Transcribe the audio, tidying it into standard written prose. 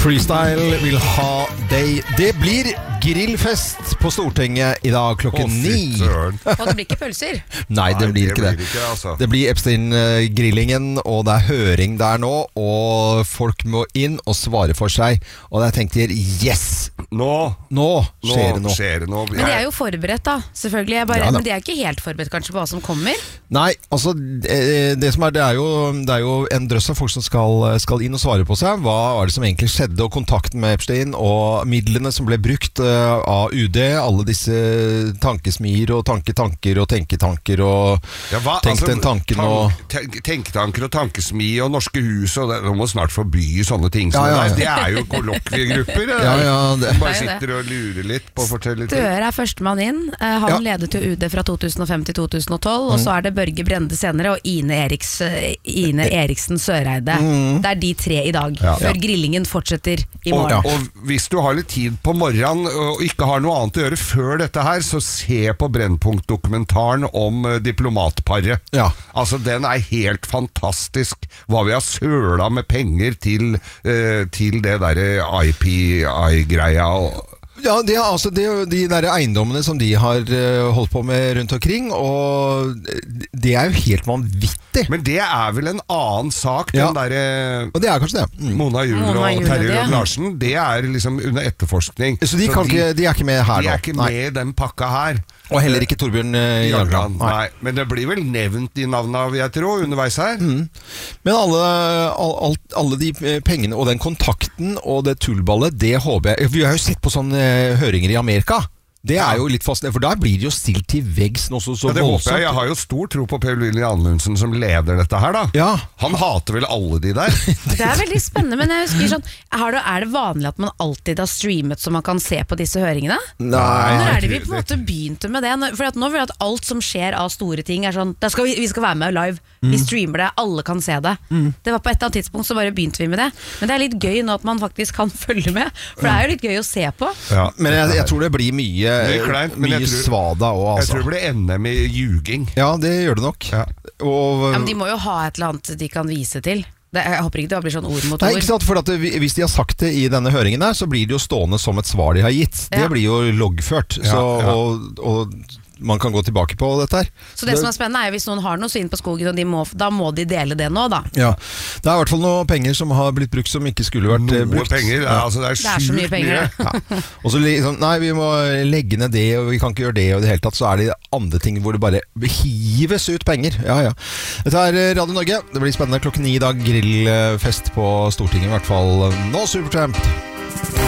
Freestyle vil ha deg. Det blir grillfest på Stortinget i dag klokken 9. Og det blir ikke pølser? Nei, det blir ikke det. Det blir Epstein-grillingen, og det er høring der nå, og folk må inn og svare for seg. Og jeg tenkte, yes! Nå skjer det noe. Men de er jo forberedt da, selvfølgelig. Men de er ikke helt forberedt kanskje på hva som kommer? Nei, altså, det er jo en drøss av folk som skal inn og svare på seg. Hva var det som egentlig skjedde, og kontakten med Epstein, og midlene som ble brukt av UD, alle disse tankesmier og tanker og tenketanker og tenk den tanken tenketanker og tankesmi og norske hus, og de må snart forby sånne ting. Det er jo kollokviegrupper. De bare sitter og lurer litt på å fortelle ting. Støre er førstemann inn. Han ledet jo UD fra 2005 til 2012, og så er det Børge Brende senere, og Ine Eriksen Søreide. Det er de tre i dag, før grillingen fortsetter i morgen. Og hvis du har litt tid på morgenen og ikke har noe annet å gjøre før dette her, så se på Brennpunkt-dokumentaren om diplomatparet. Altså, den er helt fantastisk. Hva vi har søla med penger til det der IPI-greia. Ja, det er altså de der eiendommene som de har holdt på med rundt omkring, og det er jo helt vanvittig. Men det er vel en annen sak, den der og det er kanskje det. Mona Juel og Terje Larsen, det er liksom under etterforskning. Så de er ikke med her nå? De er ikke med i den pakka her. Og heller ikke Torbjørn Jagland. Nei, men det blir vel nevnt i navnet, jeg tror, underveis her. Men alle de pengene og den kontakten og det tullballet, det håper jeg. Vi har jo sett på sånne høringer i Amerika. Det er jo litt fascinerende, for da blir det jo stilt til veggs noe så det voldsomt. Håper jeg har jo stor tro på Per-Willy Amundsen som leder dette her da. Han hater vel alle de der. Det er veldig spennende, men jeg husker sånn, er det vanlig at man alltid har streamet så man kan se på disse høringene? Nei. Når er det vi på en måte begynte med det? For at nå vil jeg at alt som skjer av store ting er sånn, vi skal være med live. Vi streamer det, alle kan se det. Det var på et eller annet tidspunkt så bare begynte vi med det. Men det er litt gøy nå at man faktisk kan følge med, for det er jo litt gøy å se på. Men jeg tror det blir mye svada også, jeg tror det blir NM i ljuging. Ja, det gjør det nok. Men de må jo ha et eller annet de kan vise til. Jeg håper ikke det blir sånn ord mot ord. Nei, ikke sant, for at hvis de har sagt det i denne høringen her, så blir det jo stående som et svar de har gitt. Det blir jo loggført. Og man kan gå tilbake på dette her. Så det som er spennende er hvis noen har noe svinn på skogen, og da må de dele det nå da. Ja, det er i hvert fall noen penger som har blitt brukt som ikke skulle vært brukt. Penger, altså det er så mye penger. Og så liksom, nei, vi må legge ned det, og vi kan ikke gjøre det, og i det hele tatt så er det andre ting hvor det bare hives ut penger. Dette er Radio Norge. Det blir spennende klokken 9 i dag, grillfest på Stortinget i hvert fall. Nå Supertramp.